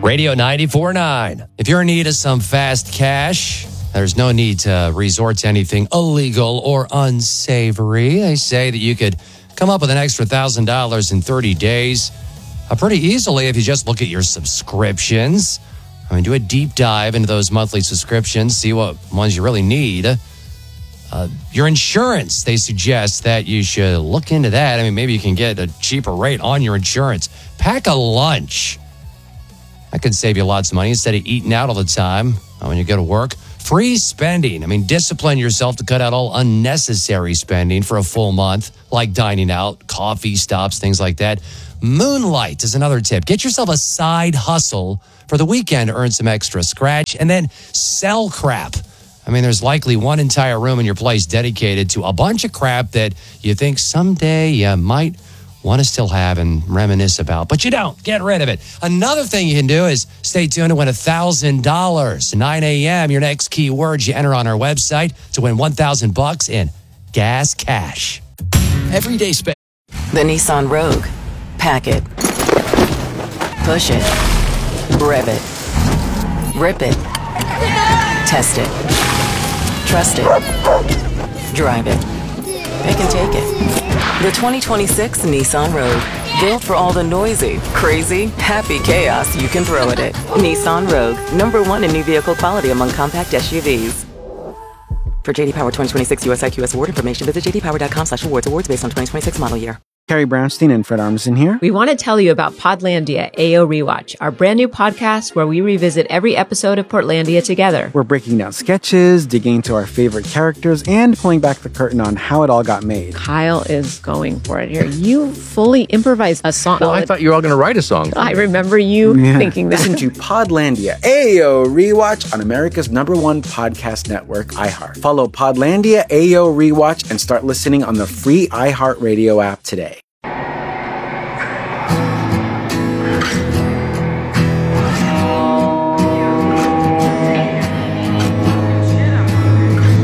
Radio 94.9. If you're in need of some fast cash, there's no need to resort to anything illegal or unsavory. They say that you could come up with an extra $1,000 in 30 days pretty easily if you just look at your subscriptions. I mean, do a deep dive into those monthly subscriptions, see what ones you really need. Your insurance, they suggest that you should look into that. I mean, maybe you can get a cheaper rate on your insurance. Pack a lunch. That could save you lots of money instead of eating out all the time when you go to work. Free spending. I mean, discipline yourself to cut out all unnecessary spending for a full month, like dining out, coffee stops, things like that. Moonlight is another tip. Get yourself a side hustle for the weekend to earn some extra scratch, and then sell crap. I mean, there's likely one entire room in your place dedicated to a bunch of crap that you think someday you might want to still have and reminisce about, but you don't. Get rid of it. Another thing you can do is stay tuned to win $1,000. 9 a.m., your next keyword you enter on our website to win $1,000 in gas cash. Everyday spend. The Nissan Rogue. Pack it. Push it. Rev it. Rip it. Test it. Trust it. Drive it. Pick and take it. The 2026 Nissan Rogue. Built for all the noisy, crazy, happy chaos you can throw at it. Nissan Rogue. #1 in new vehicle quality among compact SUVs. For JD Power 2026 US IQS award information, visit jdpower.com/awards. Awards based on 2026 model year. Carrie Brownstein and Fred Armisen here. We want to tell you about Podlandia AO Rewatch, our brand new podcast where we revisit every episode of Portlandia together. We're breaking down sketches, digging into our favorite characters, and pulling back the curtain on how it all got made. Kyle is going for it here. You fully improvised a song. Well, I thought you were all going to write a song. I remember you thinking that. Listen to Podlandia AO Rewatch on America's #1 podcast network, iHeart. Follow Podlandia AO Rewatch and start listening on the free iHeartRadio app today.